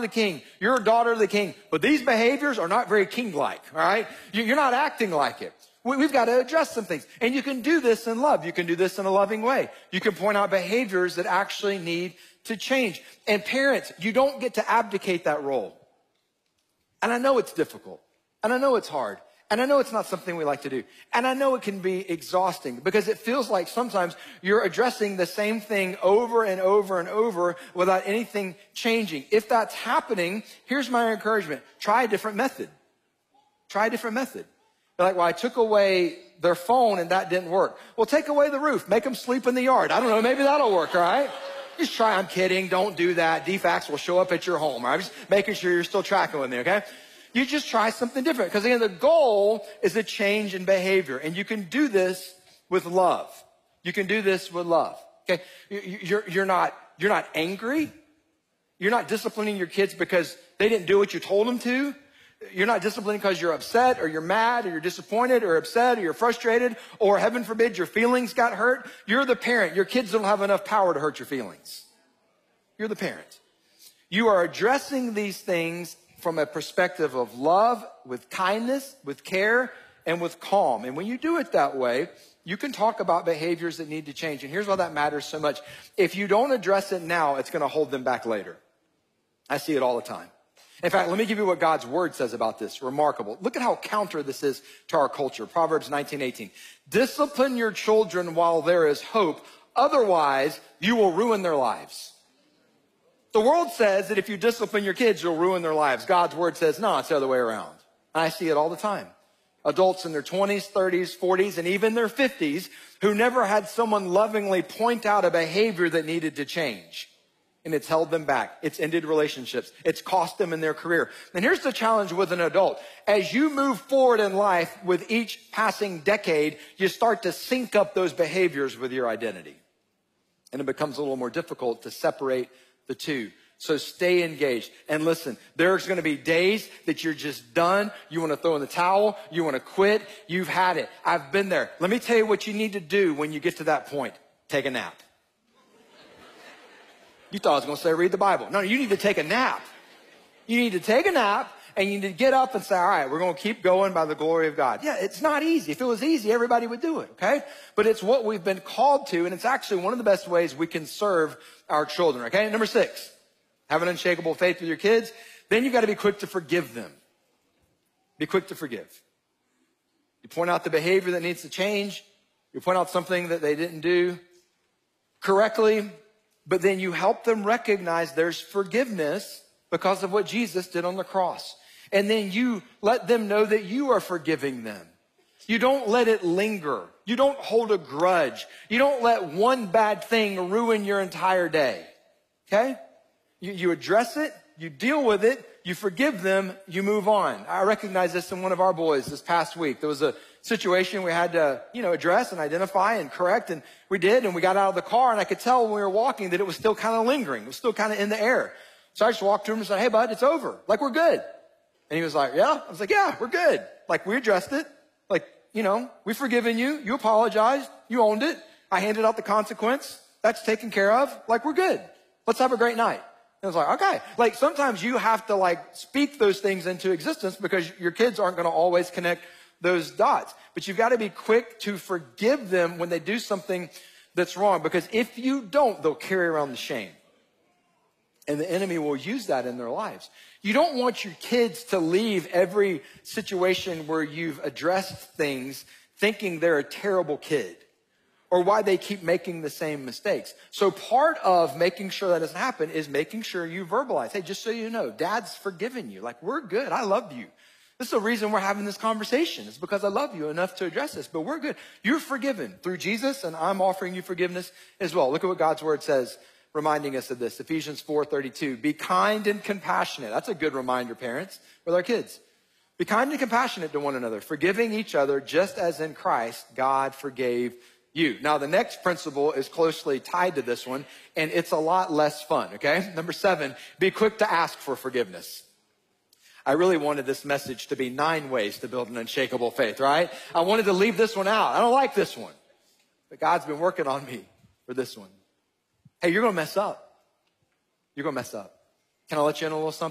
of the king. You're a daughter of the king. But these behaviors are not very king-like, all right? You're not acting like it. We've got to address some things. And you can do this in love. You can do this in a loving way. You can point out behaviors that actually need to change. And parents, you don't get to abdicate that role. And I know it's difficult. And I know it's hard. And I know it's not something we like to do. And I know it can be exhausting because it feels like sometimes you're addressing the same thing over and over and over without anything changing. If that's happening, here's my encouragement. Try a different method. Try a different method. You're like, well, I took away their phone and that didn't work. Well, take away the roof. Make them sleep in the yard. I don't know. Maybe that'll work, all right? Just try. I'm kidding. Don't do that. DFAX will show up at your home. All right? Just making sure you're still tracking with me, okay? You just try something different. Because again, the goal is a change in behavior. And you can do this with love. You can do this with love. Okay? You're not angry. You're not disciplining your kids because they didn't do what you told them to. You're not disciplining because you're upset or you're mad or you're disappointed or upset or you're frustrated or heaven forbid your feelings got hurt. You're the parent. Your kids don't have enough power to hurt your feelings. You're the parent. You are addressing these things from a perspective of love, with kindness, with care, and with calm. And when you do it that way, you can talk about behaviors that need to change. And here's why that matters so much. If you don't address it now, it's going to hold them back later. I see it all the time. In fact, let me give you what God's word says about this. Remarkable. Look at how counter this is to our culture. Proverbs 19:18. Discipline your children while there is hope. Otherwise, you will ruin their lives. The world says that if you discipline your kids, you'll ruin their lives. God's word says, no, it's the other way around. And I see it all the time. Adults in their 20s, 30s, 40s, and even their 50s who never had someone lovingly point out a behavior that needed to change. And it's held them back. It's ended relationships. It's cost them in their career. And here's the challenge with an adult. As you move forward in life with each passing decade, you start to sync up those behaviors with your identity. And it becomes a little more difficult to separate the two. So stay engaged. And listen, there's going to be days that you're just done. You want to throw in the towel. You want to quit. You've had it. I've been there. Let me tell you what you need to do when you get to that point. Take a nap. You thought I was going to say read the Bible. No, you need to take a nap. You need to take a nap and you need to get up and say, all right, we're going to keep going by the glory of God. Yeah, it's not easy. If it was easy, everybody would do it, okay? But it's what we've been called to, and it's actually one of the best ways we can serve our children, okay? Number 6, have an unshakable faith with your kids. Then you've got to be quick to forgive them. Be quick to forgive. You point out the behavior that needs to change. You point out something that they didn't do correctly, but then you help them recognize there's forgiveness because of what Jesus did on the cross. And then you let them know that you are forgiving them. You don't let it linger. You don't hold a grudge. You don't let one bad thing ruin your entire day. Okay? You address it, you deal with it, you forgive them, you move on. I recognize this in one of our boys this past week. There was a situation we had to, address and identify and correct, and we did, and we got out of the car, and I could tell when we were walking that it was still kind of lingering. It was still kind of in the air. So I just walked to him and said, hey, bud, it's over. Like, we're good. And he was like, yeah? I was like, yeah, we're good. Like, we addressed it. Like, we've forgiven you. You apologized. You owned it. I handed out the consequence. That's taken care of. Like, we're good. Let's have a great night. And I was like, okay. Like, sometimes you have to, speak those things into existence because your kids aren't going to always connect those dots. But you've got to be quick to forgive them when they do something that's wrong. Because if you don't, they'll carry around the shame. And the enemy will use that in their lives. You don't want your kids to leave every situation where you've addressed things thinking they're a terrible kid or why they keep making the same mistakes. So part of making sure that doesn't happen is making sure you verbalize, hey, just so you know, Dad's forgiven you. Like, we're good. I love you. This is the reason we're having this conversation. It's because I love you enough to address this, but we're good. You're forgiven through Jesus, and I'm offering you forgiveness as well. Look at what God's word says, reminding us of this. Ephesians 4:32. Be kind and compassionate. That's a good reminder, parents, with our kids. Be kind and compassionate to one another, forgiving each other just as in Christ God forgave you. Now, the next principle is closely tied to this one, and it's a lot less fun, okay? Number 7, be quick to ask for forgiveness. I really wanted this message to be 9 ways to build an unshakable faith, right? I wanted to leave this one out. I don't like this one. But God's been working on me for this one. Hey, you're going to mess up. You're going to mess up. Can I let you in a little something?